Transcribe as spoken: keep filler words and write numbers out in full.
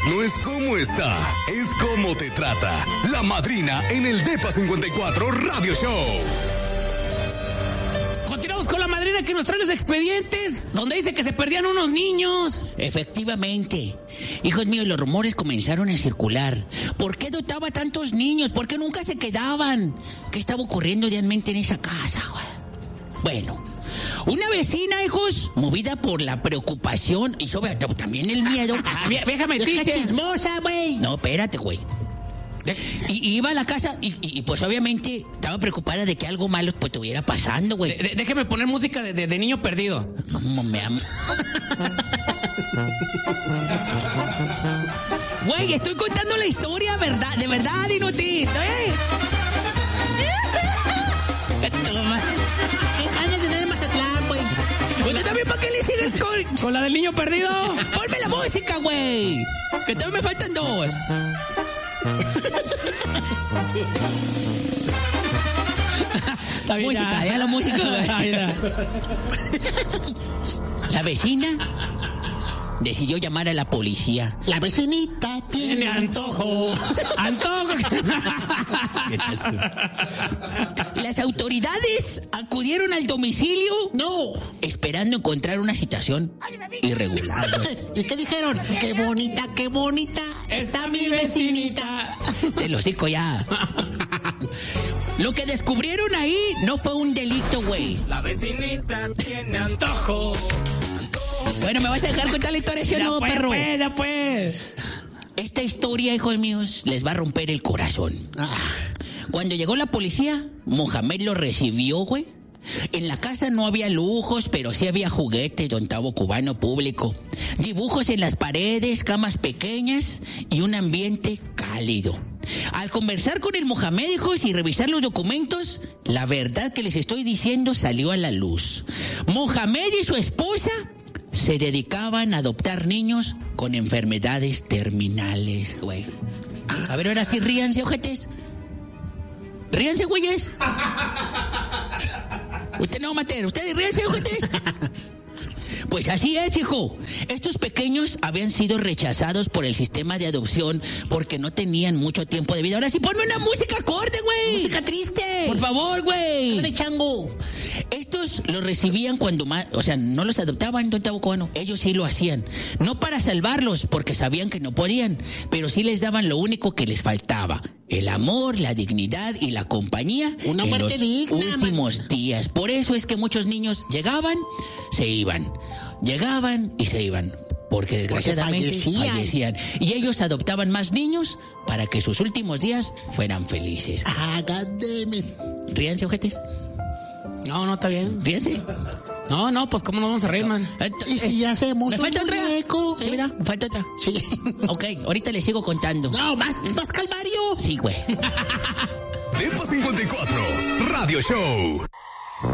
no es cómo está, es cómo te trata. La Madrina en el Depa cincuenta y cuatro Radio Show. Continuamos con La Madrina que nos trae los expedientes, donde dice que se perdían unos niños. Efectivamente. Hijos míos, los rumores comenzaron a circular. ¿Por qué adoptaba tantos niños? ¿Por qué nunca se quedaban? ¿Qué estaba ocurriendo realmente en esa casa, güey? Bueno, una vecina, hijos, movida por la preocupación y sobre todo también el miedo. Ah, vieja metiche. Chismosa, güey. No, espérate, güey. Y, y iba a la casa y, y, y pues obviamente estaba preocupada de que algo malo pues estuviera pasando, güey. De, de, déjeme poner música de, de, de niño perdido. ¿Cómo me ama? Güey, estoy contando la historia, ¿verdad? De verdad, inútil, ¿eh? Toma. Qué ganas de tener en Mazatlán, güey. ¿Usted también para qué le siguen con...? ¿Con la del niño perdido? Ponme la música, güey. Que todavía me faltan dos. Está bien, música, ya. ya la música, güey. La vecina decidió llamar a la policía. La vecinita tiene, Tiene antojo. Antojo. Las autoridades acudieron al domicilio, no, esperando encontrar una situación irregular. ¿Y qué dijeron? Qué bonita, qué bonita está mi vecinita. Te lo hocico ya. Lo que descubrieron ahí no fue un delito, güey. La vecinita tiene antojo. Bueno, ¿me vas a dejar contar la historia, sí o no, pues, perro? Pues, ya pues. Esta historia, hijos míos, les va a romper el corazón. Ah. Cuando llegó la policía, Mohamed lo recibió, güey. En la casa no había lujos, pero sí había juguetes de octavo cubano público. Dibujos en las paredes, camas pequeñas y un ambiente cálido. Al conversar con el Mohamed, hijos, y revisar los documentos, la verdad que les estoy diciendo salió a la luz. Mohamed y su esposa se dedicaban a adoptar niños con enfermedades terminales, güey. A ver, ahora sí, ríanse, ojetes. Ríanse, güeyes. Usted no va a matar. Ustedes ríanse, ojetes. Pues así es, hijo. Estos pequeños habían sido rechazados por el sistema de adopción porque no tenían mucho tiempo de vida. Ahora sí, ponme una música acorde, güey. Música triste. Por favor, güey. Dale, chango. Estos los recibían cuando más... O sea, no los adoptaban, don Tavo Cubano. Ellos sí lo hacían. No para salvarlos, porque sabían que no podían, pero sí les daban lo único que les faltaba. El amor, la dignidad y la compañía Una en muerte los digna, últimos man. días. Por eso es que muchos niños llegaban, se iban. Llegaban y se iban. Porque desgraciadamente Porque fallecían. fallecían. Y ellos adoptaban más niños para que sus últimos días fueran felices. Ah, goddammit. Ríanse, ojetes. No, no, está bien. Ríanse. No, no, pues cómo nos vamos a reír, man. ¿Y si hacemos ¿Me falta un otra? muñeco? Sí, ¿verdad? ¿Me falta otra? Sí. Ok, ahorita les sigo contando. No, más, más calvario. Sí, güey. Depa cincuenta y cuatro Radio Show.